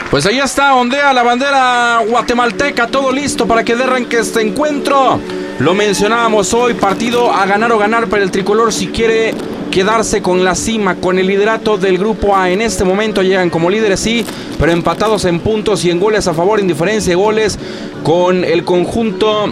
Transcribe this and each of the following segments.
Pues ahí está, ondea la bandera guatemalteca, todo listo para que dé arranque este encuentro. Lo mencionábamos hoy, partido a ganar o ganar para el tricolor si quiere quedarse con la cima, con el liderato del grupo A. En este momento llegan como líderes, sí, pero empatados en puntos y en goles a favor, en diferencia de goles con el conjunto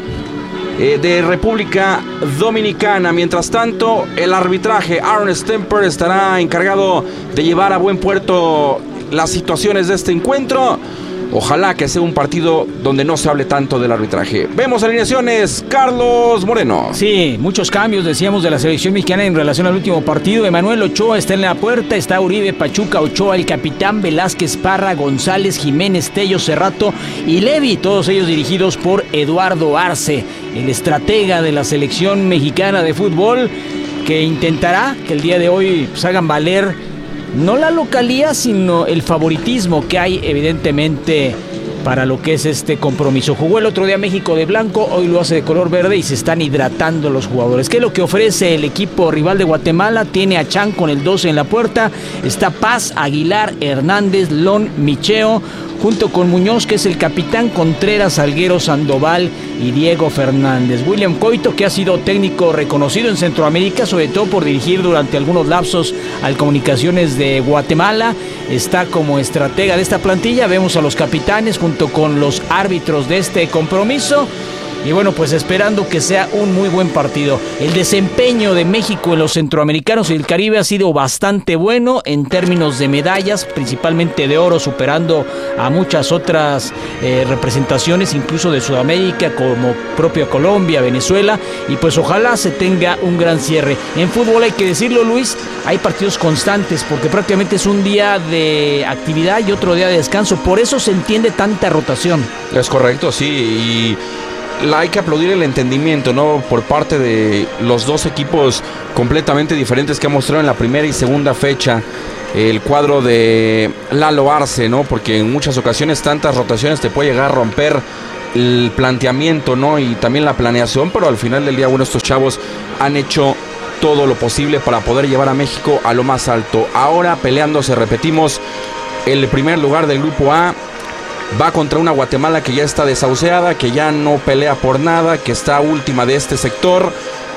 de República Dominicana. Mientras tanto, el arbitraje, Aaron Stemper, estará encargado de llevar a buen puerto las situaciones de este encuentro. Ojalá que sea un partido donde no se hable tanto del arbitraje. Vemos alineaciones, Carlos Moreno. Sí, muchos cambios, decíamos, de la selección mexicana en relación al último partido. Emanuel Ochoa está en la puerta, está Uribe, Pachuca, Ochoa, el capitán, Velázquez, Parra, González, Jiménez, Tello, Cerrato y Levi, todos ellos dirigidos por Eduardo Arce, el estratega de la selección mexicana de fútbol, que intentará que el día de hoy hagan valer no la localía, sino el favoritismo que hay evidentemente para lo que es este compromiso. Jugó el otro día México de blanco, hoy lo hace de color verde y se están hidratando los jugadores. ¿Qué es lo que ofrece el equipo rival de Guatemala? Tiene a Chan con el 12 en la puerta, está Paz, Aguilar, Hernández, Lon, Micheo, junto con Muñoz, que es el capitán, Contreras, Salguero, Sandoval y Diego Fernández. William Coito, que ha sido técnico reconocido en Centroamérica, sobre todo por dirigir durante algunos lapsos al Comunicaciones de Guatemala, está como estratega de esta plantilla. Vemos a los capitanes junto con los árbitros de este compromiso. Y bueno, pues esperando que sea un muy buen partido. El desempeño de México en los centroamericanos y el Caribe ha sido bastante bueno en términos de medallas, principalmente de oro, superando a muchas otras representaciones, incluso de Sudamérica, como propio Colombia, Venezuela. Y pues ojalá se tenga un gran cierre. En fútbol, hay que decirlo, Luis, hay partidos constantes porque prácticamente es un día de actividad y otro día de descanso. Por eso se entiende tanta rotación. Es correcto, sí, y hay que aplaudir el entendimiento, ¿no?, por parte de los dos equipos completamente diferentes que ha mostrado en la primera y segunda fecha el cuadro de Lalo Arce, ¿no?, porque en muchas ocasiones tantas rotaciones te puede llegar a romper el planteamiento, ¿no?, y también la planeación, pero al final del día, bueno, estos chavos han hecho todo lo posible para poder llevar a México a lo más alto. Ahora peleándose, repetimos, el primer lugar del grupo A. Va contra una Guatemala que ya está desahuciada, que ya no pelea por nada, que está última de este sector,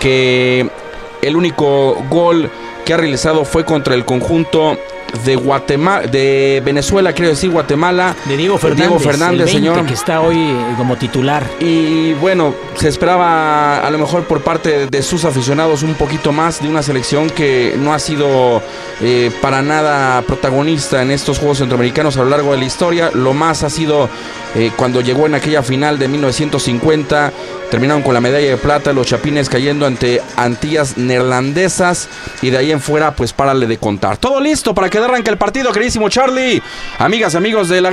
que el único gol que ha realizado fue contra el conjunto de Guatemala, de Venezuela, quiero decir Guatemala, de Diego Fernández, el 20, señor, que está hoy como titular. Y bueno, se esperaba a lo mejor por parte de sus aficionados un poquito más de una selección que no ha sido para nada protagonista en estos Juegos Centroamericanos a lo largo de la historia. Lo más ha sido cuando llegó en aquella final de 1950, terminaron con la medalla de plata, los chapines cayendo ante Antillas neerlandesas, y de ahí en fuera pues párale de contar. Todo listo para que arranque el partido, queridísimo Charlie. Amigas, amigos de la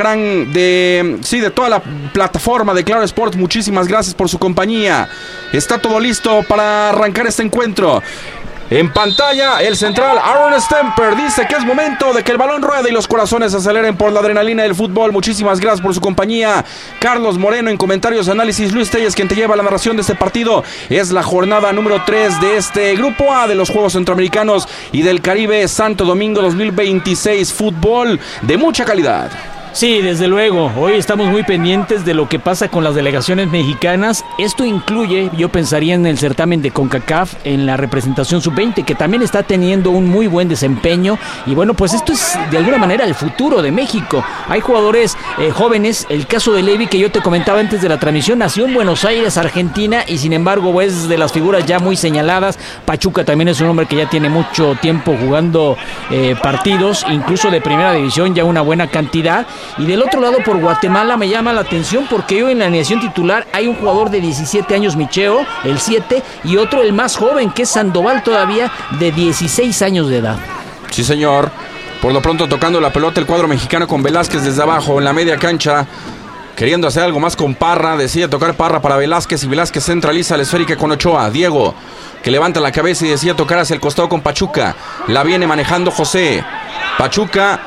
de toda la plataforma de Claro Sport, muchísimas gracias por su compañía. Está todo listo para arrancar este encuentro. En pantalla, el central Aaron Stemper dice que es momento de que el balón ruede y los corazones aceleren por la adrenalina del fútbol. Muchísimas gracias por su compañía. Carlos Moreno en comentarios, análisis. Luis Telles, quien te lleva la narración de este partido. Es la jornada número 3 de este Grupo A de los Juegos Centroamericanos y del Caribe Santo Domingo 2026. Fútbol de mucha calidad. Sí, desde luego. Hoy estamos muy pendientes de lo que pasa con las delegaciones mexicanas. Esto incluye, yo pensaría, en el certamen de CONCACAF, en la representación sub-20, que también está teniendo un muy buen desempeño. Y bueno, pues esto es de alguna manera el futuro de México. Hay jugadores jóvenes. El caso de Levi, que yo te comentaba antes de la transmisión, nació en Buenos Aires, Argentina, y sin embargo es de las figuras ya muy señaladas. Pachuca también es un hombre que ya tiene mucho tiempo jugando partidos, incluso de primera división, ya una buena cantidad. Y del otro lado, por Guatemala, me llama la atención porque hoy en la alineación titular hay un jugador de 17 años, Micheo, el 7, y otro, el más joven, que es Sandoval, todavía de 16 años de edad. Sí, señor. Por lo pronto tocando la pelota el cuadro mexicano con Velázquez desde abajo en la media cancha, queriendo hacer algo más con Parra. Decide tocar Parra para Velázquez y Velázquez centraliza la esférica con Ochoa. Diego, que levanta la cabeza y decide tocar hacia el costado con Pachuca. La viene manejando José. Pachuca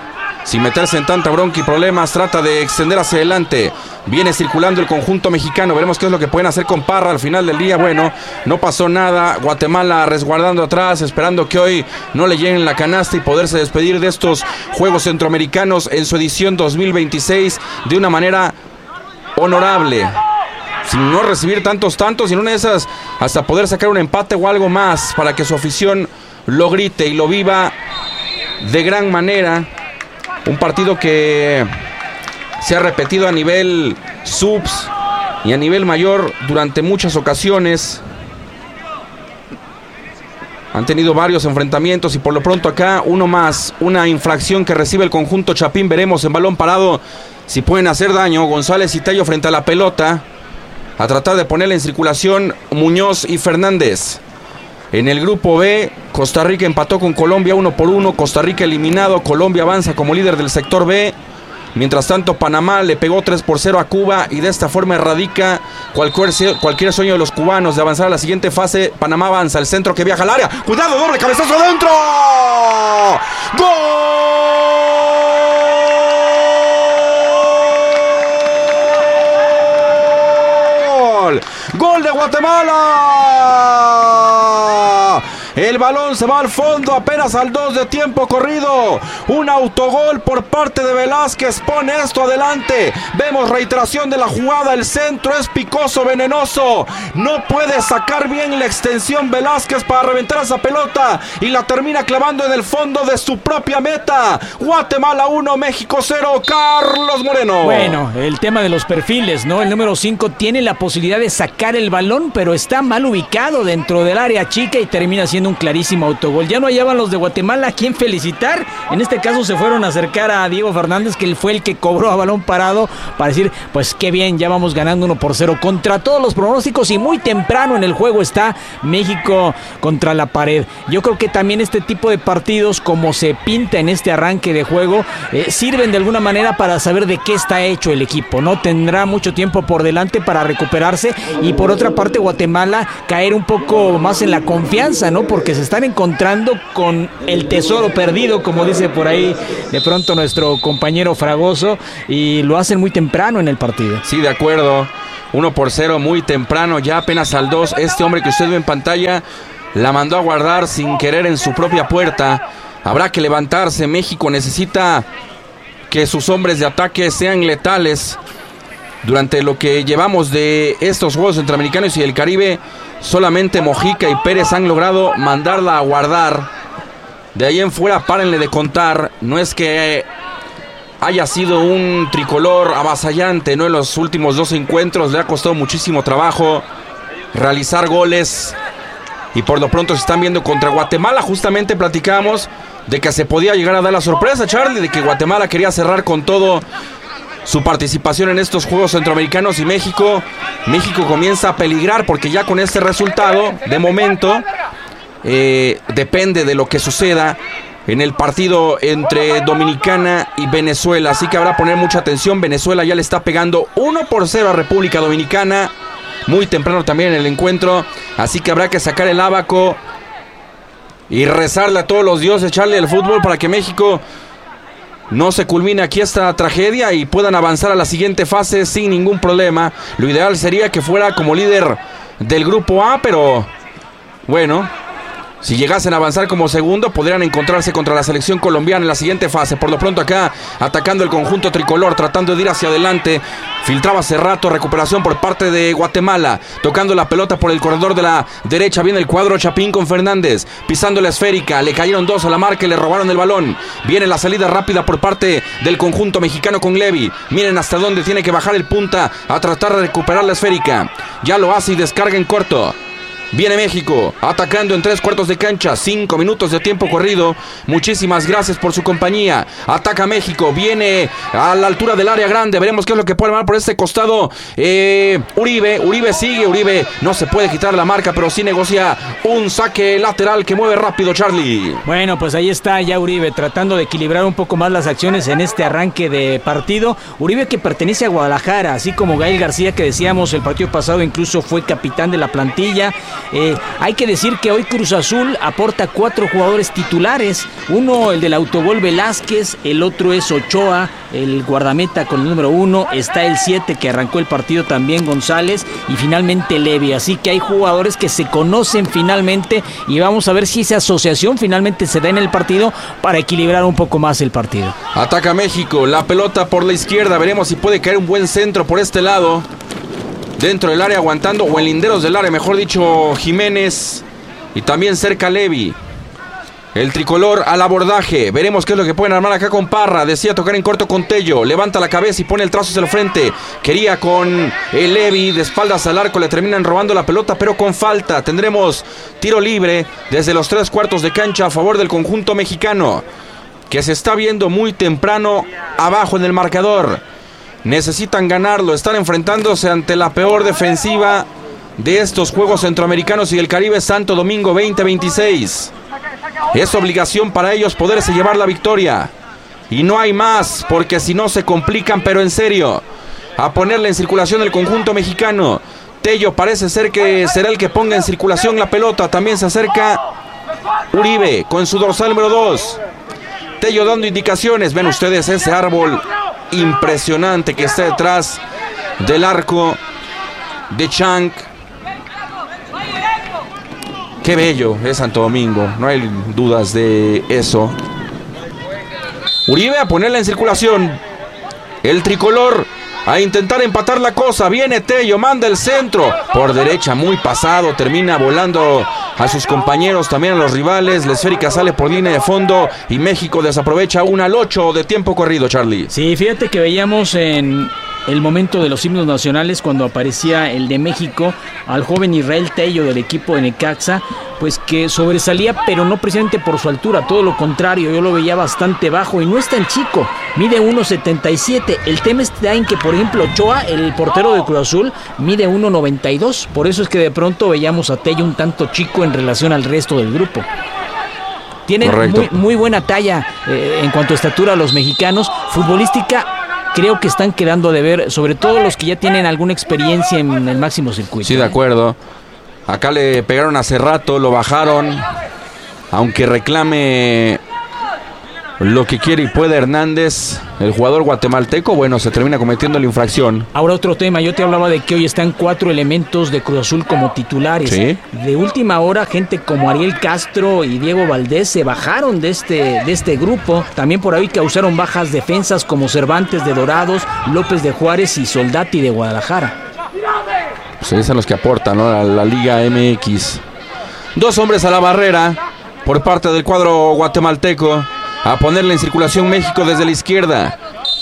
sin meterse en tanta bronca y problemas, trata de extender hacia adelante. Viene circulando el conjunto mexicano. Veremos qué es lo que pueden hacer con Parra al final del día. Bueno, no pasó nada. Guatemala resguardando atrás, esperando que hoy no le lleguen la canasta y poderse despedir de estos Juegos Centroamericanos en su edición 2026 de una manera honorable, sin no recibir tantos, y en una de esas hasta poder sacar un empate o algo más para que su afición lo grite y lo viva de gran manera. Un partido que se ha repetido a nivel subs y a nivel mayor durante muchas ocasiones. Han tenido varios enfrentamientos y por lo pronto acá uno más, una infracción que recibe el conjunto Chapín. Veremos en balón parado si pueden hacer daño. González y Tello frente a la pelota, a tratar de ponerle en circulación Muñoz y Fernández. En el grupo B, Costa Rica empató con Colombia 1-1. Costa Rica eliminado. Colombia avanza como líder del sector B. Mientras tanto, Panamá le pegó 3-0 a Cuba y de esta forma erradica cualquier sueño de los cubanos de avanzar a la siguiente fase. Panamá avanza, el centro que viaja al área. ¡Cuidado! ¡Doble cabezazo adentro! ¡Gol! ¡Gol de Guatemala! El balón se va al fondo apenas al 2 de tiempo corrido. Un autogol por parte de Velázquez pone esto adelante. Vemos reiteración de la jugada. El centro es picoso, venenoso. No puede sacar bien la extensión Velázquez para reventar esa pelota y la termina clavando en el fondo de su propia meta. Guatemala 1, México 0. Carlos Moreno. Bueno, el tema de los perfiles, ¿no? El número 5 tiene la posibilidad de sacar el balón, pero está mal ubicado dentro del área chica y termina siendo un clarísimo autogol. Ya no hallaban los de Guatemala a quien felicitar. En este caso se fueron a acercar a Diego Fernández, que él fue el que cobró a balón parado, para decir, pues qué bien, ya vamos ganando 1-0 contra todos los pronósticos y muy temprano en el juego está México contra la pared. Yo creo que también este tipo de partidos, como se pinta en este arranque de juego, sirven de alguna manera para saber de qué está hecho el equipo, ¿no? Tendrá mucho tiempo por delante para recuperarse y por otra parte Guatemala caer un poco más en la confianza, ¿no? Porque se están encontrando con el tesoro perdido, como dice por ahí de pronto nuestro compañero Fragoso, y lo hacen muy temprano en el partido. Sí, de acuerdo. 1-0 muy temprano, ya apenas al 2. Este hombre que usted ve en pantalla la mandó a guardar sin querer en su propia puerta. Habrá que levantarse. México necesita que sus hombres de ataque sean letales. Durante lo que llevamos de estos Juegos Centroamericanos y del Caribe, solamente Mojica y Pérez han logrado mandarla a guardar. De ahí en fuera, párenle de contar. No es que haya sido un tricolor avasallante, ¿no? En los últimos 2 encuentros le ha costado muchísimo trabajo realizar goles. Y por lo pronto se están viendo contra Guatemala. Justamente platicamos de que se podía llegar a dar la sorpresa, Charlie, de que Guatemala quería cerrar con todo su participación en estos Juegos Centroamericanos y México comienza a peligrar porque ya con este resultado, de momento, depende de lo que suceda en el partido entre Dominicana y Venezuela. Así que habrá que poner mucha atención. Venezuela ya le está pegando 1-0 a República Dominicana, muy temprano también en el encuentro. Así que habrá que sacar el ábaco y rezarle a todos los dioses, Charlie, del fútbol, para que México no se culmine aquí esta tragedia y puedan avanzar a la siguiente fase sin ningún problema. Lo ideal sería que fuera como líder del grupo A, pero bueno, si llegasen a avanzar como segundo, podrían encontrarse contra la selección colombiana en la siguiente fase. Por lo pronto acá, atacando el conjunto tricolor, tratando de ir hacia adelante. Filtraba hace rato, recuperación por parte de Guatemala. Tocando la pelota por el corredor de la derecha. Viene el cuadro Chapín con Fernández. Pisando la esférica. Le cayeron 2 a la marca y le robaron el balón. Viene la salida rápida por parte del conjunto mexicano con Levy. Miren hasta dónde tiene que bajar el punta a tratar de recuperar la esférica. Ya lo hace y descarga en corto. Viene México, atacando en 3/4 de cancha, 5 minutos de tiempo corrido. Muchísimas gracias por su compañía. Ataca México, viene a la altura del área grande. Veremos qué es lo que puede armar por este costado. Uribe sigue, Uribe no se puede quitar la marca, pero sí negocia un saque lateral que mueve rápido, Charlie. Bueno, pues ahí está ya Uribe, tratando de equilibrar un poco más las acciones en este arranque de partido. Uribe, que pertenece a Guadalajara, así como Gael García, que decíamos el partido pasado incluso fue capitán de la plantilla. Hay que decir que hoy Cruz Azul aporta 4 jugadores titulares. Uno, el del autogol Velázquez, el otro es Ochoa, el guardameta con el número 1, está el 7 que arrancó el partido también, González, y finalmente Levy. Así que hay jugadores que se conocen finalmente y vamos a ver si esa asociación finalmente se da en el partido para equilibrar un poco más el partido. Ataca México, la pelota por la izquierda, veremos si puede caer un buen centro por este lado. Dentro del área aguantando, o en linderos del área, mejor dicho, Jiménez. Y también cerca Levy. El tricolor al abordaje. Veremos qué es lo que pueden armar acá con Parra. Decía tocar en corto con Tello. Levanta la cabeza y pone el trazo hacia el frente. Quería con el Levy de espaldas al arco. Le terminan robando la pelota, pero con falta. Tendremos tiro libre desde los 3/4 de cancha a favor del conjunto mexicano, que se está viendo muy temprano abajo en el marcador. Necesitan ganarlo. Están enfrentándose ante la peor defensiva de estos Juegos Centroamericanos y del Caribe Santo Domingo 2026. Es obligación para ellos poderse llevar la victoria. Y no hay más, porque si no se complican, pero en serio. A ponerle en circulación el conjunto mexicano. Tello parece ser que será el que ponga en circulación la pelota. También se acerca Uribe con su dorsal número 2. Tello dando indicaciones. Ven ustedes ese árbol impresionante que está detrás del arco de Chank. Qué bello es Santo Domingo, no hay dudas de eso. Uribe a ponerla en circulación. El tricolor a intentar empatar la cosa. Viene Tello, manda el centro por derecha, muy pasado, termina volando a sus compañeros, también a los rivales. La esférica sale por línea de fondo y México desaprovecha 1-8 de tiempo corrido, Charlie. Sí, fíjate que veíamos en el momento de los himnos nacionales, cuando aparecía el de México, al joven Israel Tello del equipo de Necaxa, pues que sobresalía, pero no precisamente por su altura, todo lo contrario, yo lo veía bastante bajo y no es tan chico, mide 1.77. El tema está en que, por ejemplo, Ochoa, el portero de Cruz Azul, mide 1.92, por eso es que de pronto veíamos a Tello un tanto chico en relación al resto del grupo. Tienen muy buena talla en cuanto a estatura los mexicanos. Futbolística, creo que están quedando de ver, sobre todo los que ya tienen alguna experiencia en el máximo circuito. Sí, de acuerdo. Acá le pegaron hace rato, lo bajaron. Aunque reclame lo que quiere y puede Hernández, el jugador guatemalteco, bueno, se termina cometiendo la infracción. Ahora otro tema, yo te hablaba de que hoy están 4 elementos de Cruz Azul como titulares. ¿Sí? De última hora, gente como Ariel Castro y Diego Valdés se bajaron de este grupo. También por ahí causaron bajas defensas como Cervantes de Dorados, López de Juárez y Soldati de Guadalajara. Pues ahí son los que aportan, ¿no? La Liga MX. 2 hombres a la barrera por parte del cuadro guatemalteco. A ponerle en circulación México desde la izquierda.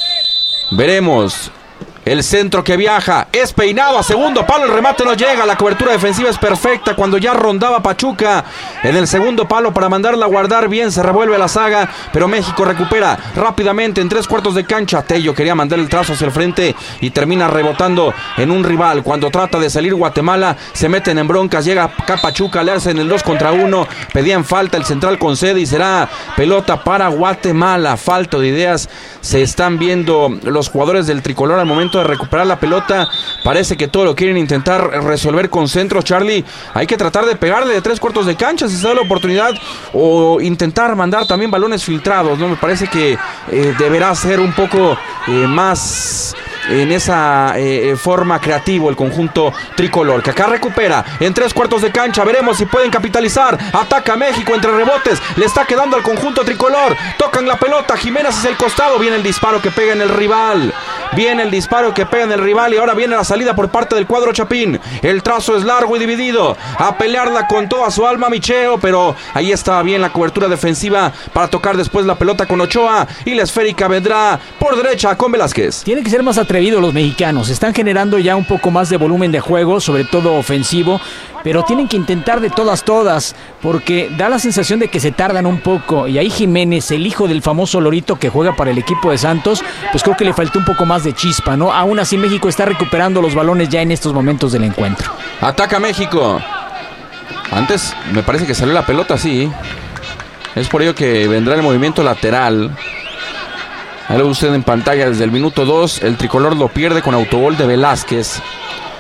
Veremos el centro que viaja. Es peinado a segundo palo. El remate no llega. La cobertura defensiva es perfecta cuando ya rondaba Pachuca en el segundo palo para mandarla a guardar. Bien, se revuelve la saga, pero México recupera rápidamente en 3/4 de cancha. Tello quería mandar el trazo hacia el frente y termina rebotando en un rival. Cuando trata de salir Guatemala, se meten en broncas. Llega acá Pachuca, le hacen el 2 contra 1. Pedían falta, el central concede y será pelota para Guatemala. Falta de ideas se están viendo los jugadores del tricolor al momento de recuperar la pelota. Parece que todo lo quieren intentar resolver con centros, Charlie. Hay que tratar de pegarle de 3/4 de cancha si se da la oportunidad, o intentar mandar también balones filtrados, ¿no? Me parece que deberá ser un poco más en esa forma creativo el conjunto tricolor, que acá recupera en 3/4 de cancha. Veremos si pueden capitalizar. Ataca México entre rebotes, le está quedando al conjunto tricolor. Tocan la pelota, Jiménez hacia el costado. Viene el disparo que pega en el rival. Viene el disparo que pega en el rival y ahora viene la salida por parte del cuadro Chapín. El trazo es largo y dividido. A pelearla con toda su alma Micheo, pero ahí estaba bien la cobertura defensiva para tocar después la pelota con Ochoa, y la esférica vendrá por derecha con Velázquez. Tiene que ser más atrevidos los mexicanos. Están generando ya un poco más de volumen de juego, sobre todo ofensivo, pero tienen que intentar de todas, porque da la sensación de que se tardan un poco. Y ahí Jiménez, el hijo del famoso Lorito que juega para el equipo de Santos, pues creo que le faltó un poco más de chispa, ¿no? Aún así México está recuperando los balones ya en estos momentos del encuentro. Ataca México. Antes me parece que salió la pelota, sí. Es por ello que vendrá el movimiento lateral. Ahí lo ve usted en pantalla desde el minuto 2. El tricolor lo pierde con autogol de Velázquez.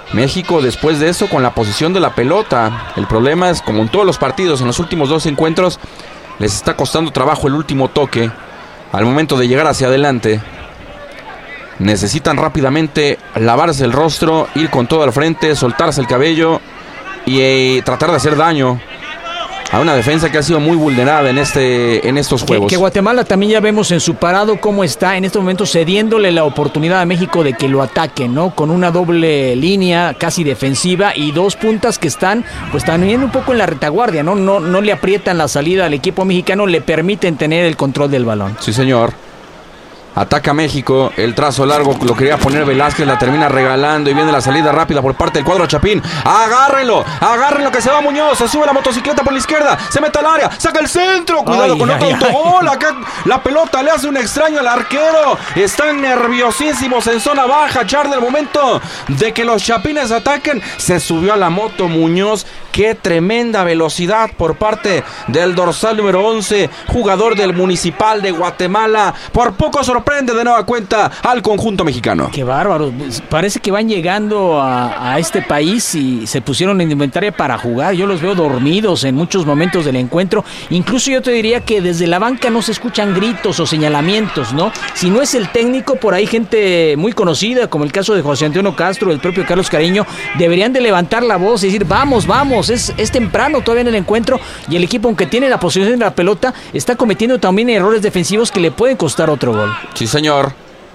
México después de eso con la posición de la pelota. El problema es, como en todos los partidos, en los últimos 2 encuentros, les está costando trabajo el último toque. Al momento de llegar hacia adelante, necesitan rápidamente lavarse el rostro, ir con todo al frente, soltarse el cabello y tratar de hacer daño a una defensa que ha sido muy vulnerada en estos juegos. Que Guatemala también ya vemos en su parado cómo está en estos momentos cediéndole la oportunidad a México de que lo ataque, ¿no? Con una doble línea casi defensiva y 2 puntas que están pues también un poco en la retaguardia, ¿no? No le aprietan la salida al equipo mexicano, le permiten tener el control del balón. Sí, señor. Ataca México, el trazo largo lo quería poner Velázquez, la termina regalando y viene la salida rápida por parte del cuadro Chapín. Agárrenlo que se va Muñoz, se sube la motocicleta por la izquierda, se mete al área, saca el centro, cuidado con otro autogol, acá la pelota le hace un extraño al arquero, están nerviosísimos en zona baja, Charlie, el momento de que los Chapines ataquen, se subió a la moto Muñoz. Qué tremenda velocidad por parte del dorsal número 11, jugador del Municipal de Guatemala. Por poco sorprende de nueva cuenta al conjunto mexicano. Qué bárbaro. Parece que van llegando a este país y se pusieron en inventario para jugar. Yo los veo dormidos en muchos momentos del encuentro. Incluso yo te diría que desde la banca no se escuchan gritos o señalamientos, ¿no? Si no es el técnico, por ahí gente muy conocida, como el caso de José Antonio Castro, el propio Carlos Carreño, deberían de levantar la voz y decir, vamos. Es temprano todavía en el encuentro y el equipo, aunque tiene la posición de la pelota, está cometiendo también errores defensivos que le pueden costar otro gol. Sí, señor.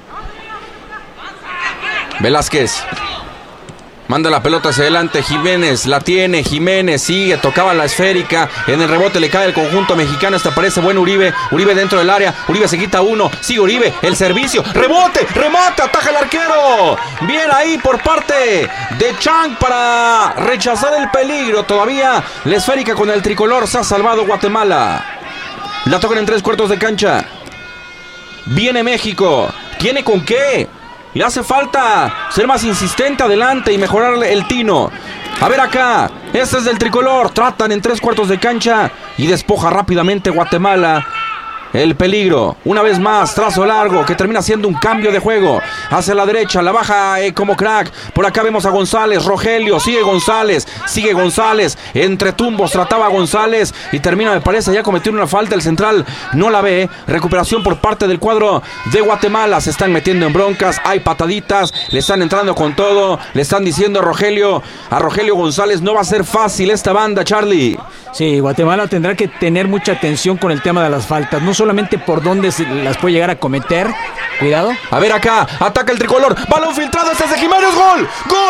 Velázquez manda la pelota hacia adelante, Jiménez la tiene, Jiménez sigue, tocaba la esférica, en el rebote le cae el conjunto mexicano, hasta aparece buen Uribe dentro del área, Uribe se quita uno, sigue Uribe, el servicio, rebote, remate, ataja el arquero, bien ahí por parte de Chang para rechazar el peligro, todavía la esférica con el tricolor, se ha salvado Guatemala, la tocan en 3/4 de cancha, viene México, ¿tiene con qué? Le hace falta ser más insistente adelante y mejorar el tino. A ver acá, este es del tricolor. Tratan en 3/4 de cancha y despoja rápidamente Guatemala el peligro. Una vez más, trazo largo que termina siendo un cambio de juego. Hacia la derecha, la baja como crack. Por acá vemos a González, Rogelio, sigue González. Entre tumbos trataba a González y termina, me parece, ya cometió una falta. El central no la ve. Recuperación por parte del cuadro de Guatemala. Se están metiendo en broncas, hay pataditas, le están entrando con todo. Le están diciendo a Rogelio González, no va a ser fácil esta banda, Charlie. Sí, Guatemala tendrá que tener mucha atención con el tema de las faltas, no solamente por dónde las puede llegar a cometer. Cuidado. A ver acá, ataca el tricolor, balón filtrado, este es de Jiménez, ¡gol!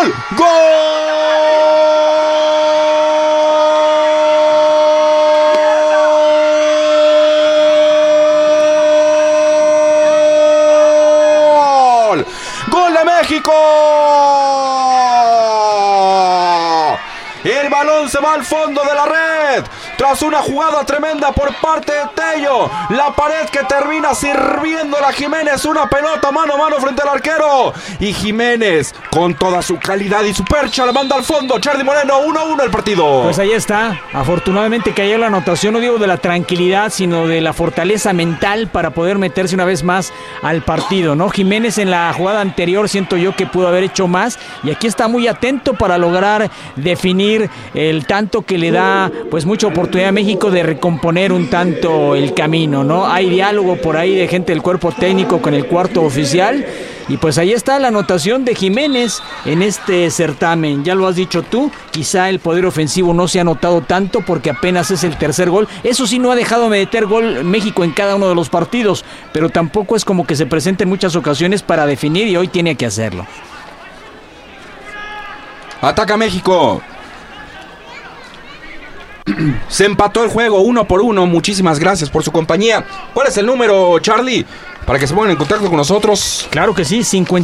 ¡Gol de México! El balón se va al fondo de la red. Tras una jugada tremenda por parte de Tello. La pared que termina sirviéndola a Jiménez. Una pelota mano a mano frente al arquero. Y Jiménez, con toda su calidad y su percha, la manda al fondo. Charly Moreno, 1-1 el partido. Pues ahí está. Afortunadamente cayó la anotación, no digo de la tranquilidad, sino de la fortaleza mental para poder meterse una vez más al partido, ¿no? Jiménez en la jugada anterior siento yo que pudo haber hecho más. Y aquí está muy atento para lograr definir el tanto que le da pues mucha oportunidad a México de recomponer un tanto el camino, ¿no? Hay diálogo por ahí de gente del cuerpo técnico con el cuarto oficial y pues ahí está la anotación de Jiménez en este certamen. Ya lo has dicho tú, quizá el poder ofensivo no se ha notado tanto porque apenas es el tercer gol. Eso sí, no ha dejado de meter gol México en cada uno de los partidos, pero tampoco es como que se presente en muchas ocasiones para definir y hoy tiene que hacerlo. Ataca México. Se empató el juego 1-1. Muchísimas gracias por su compañía. ¿Cuál es el número, Charlie? Para que se pongan en contacto con nosotros. Claro que sí,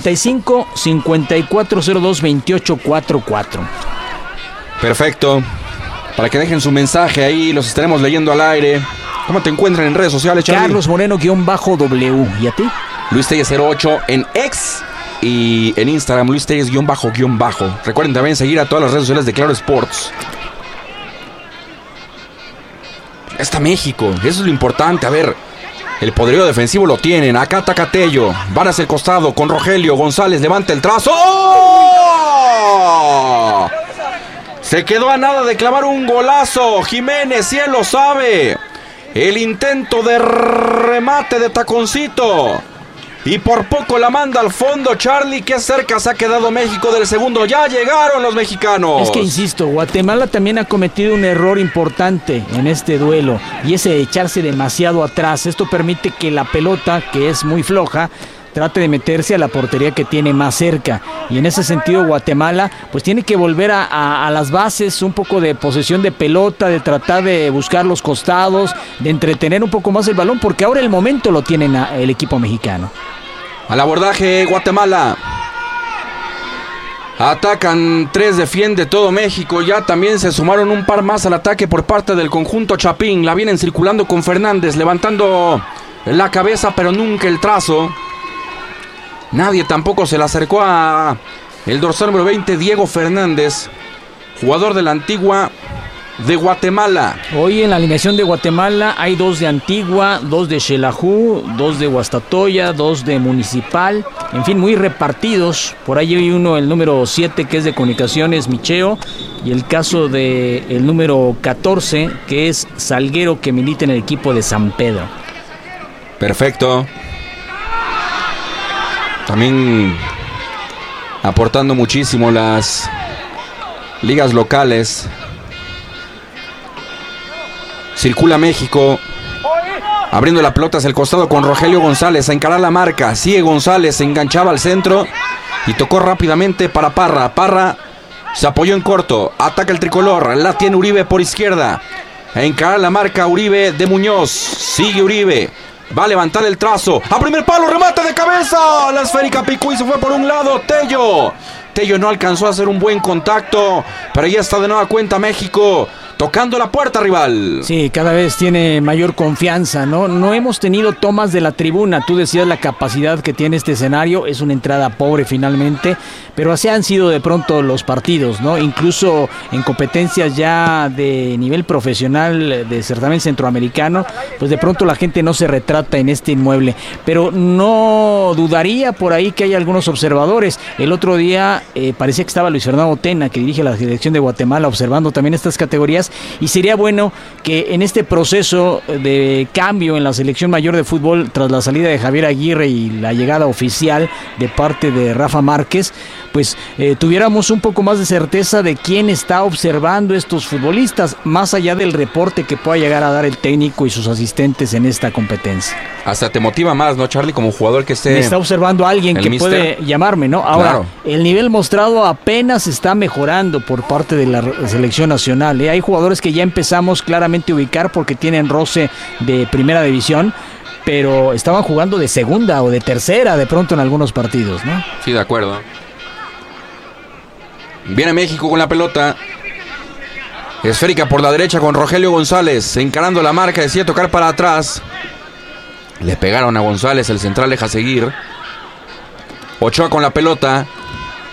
55-5402-2844. Perfecto. Para que dejen su mensaje ahí, los estaremos leyendo al aire. ¿Cómo te encuentran en redes sociales, Charlie? Carlos Moreno-W. ¿Y a ti? Luis Telles 08 en X y en Instagram, Luis Telles __. Recuerden también seguir a todas las redes sociales de Claro Sports. Está México, eso es lo importante. A ver, el poderío defensivo lo tienen. Acá ataca Tello, van hacia el costado con Rogelio González, levanta el trazo. ¡Oh! Se quedó a nada de clavar un golazo. Jiménez, si él lo sabe. El intento de remate de taconcito. Y por poco la manda al fondo, Charlie. Qué cerca se ha quedado México del segundo. Ya llegaron los mexicanos. Es que insisto, Guatemala también ha cometido un error importante en este duelo. Y ese de echarse demasiado atrás. Esto permite que la pelota, que es muy floja, trate de meterse a la portería que tiene más cerca. Y en ese sentido Guatemala pues tiene que volver a las bases, un poco de posesión de pelota, de tratar de buscar los costados, de entretener un poco más el balón, porque ahora el momento lo tiene el equipo mexicano. Al abordaje Guatemala. Atacan 3, defiende todo México. Ya también se sumaron un par más al ataque por parte del conjunto Chapín. La vienen circulando con Fernández, levantando la cabeza pero nunca el trazo. Nadie tampoco se le acercó a el dorsal número 20, Diego Fernández, jugador de la Antigua de Guatemala. Hoy en la alineación de Guatemala hay 2 de Antigua, 2 de Xelajú, 2 de Guastatoya, 2 de Municipal, en fin, muy repartidos. Por ahí hay uno, el número 7, que es de Comunicaciones, Micheo, y el caso de el número 14, que es Salguero, que milita en el equipo de San Pedro. Perfecto. También aportando muchísimo las ligas locales. Circula México, abriendo la pelota hacia el costado con Rogelio González a encarar la marca. Sigue González, se enganchaba al centro y tocó rápidamente para Parra. Parra se apoyó en corto, ataca el tricolor, la tiene Uribe por izquierda. A encarar la marca Uribe de Muñoz. Sigue Uribe. Va a levantar el trazo. A primer palo, remate de cabeza. La esférica picó y se fue por un lado. Tello no alcanzó a hacer un buen contacto, pero ya está de nueva cuenta México tocando la puerta rival. Sí, cada vez tiene mayor confianza, ¿no? No hemos tenido tomas de la tribuna. Tú decías la capacidad que tiene este escenario. Es una entrada pobre finalmente, pero así han sido de pronto los partidos, ¿no? Incluso en competencias ya de nivel profesional de certamen centroamericano, pues de pronto la gente no se retrata en este inmueble. Pero no dudaría por ahí que hay algunos observadores. El otro día parecía que estaba Luis Fernando Tena, que dirige la selección de Guatemala, observando también estas categorías. Y sería bueno que en este proceso de cambio en la selección mayor de fútbol, tras la salida de Javier Aguirre y la llegada oficial de parte de Rafa Márquez, pues tuviéramos un poco más de certeza de quién está observando estos futbolistas, más allá del reporte que pueda llegar a dar el técnico y sus asistentes en esta competencia. Hasta te motiva más, ¿no, Charlie? Como jugador que esté... Me está observando alguien que puede llamarme, ¿no? Ahora, claro, el nivel mostrado apenas está mejorando por parte de la selección nacional, ¿eh? Hay jugadores que ya empezamos claramente a ubicar porque tienen roce de primera división, pero estaban jugando de segunda o de tercera de pronto en algunos partidos, ¿no? Sí, de acuerdo. Viene México con la pelota. Esférica por la derecha con Rogelio González, encarando la marca, decía tocar para atrás. Le pegaron a González, el central deja seguir. Ochoa con la pelota.